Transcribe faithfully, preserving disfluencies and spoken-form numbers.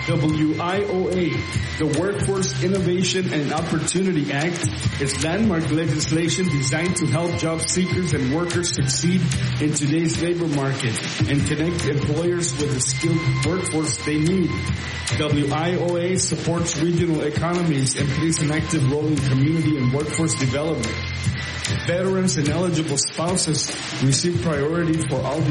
W I O A, the Workforce Innovation and Opportunity Act, is landmark legislation designed to help job seekers and workers succeed in today's labor market and connect employers with the skilled workforce they need. W I O A supports regional economies and plays an active role in community and workforce development. Veterans and eligible spouses receive priority for all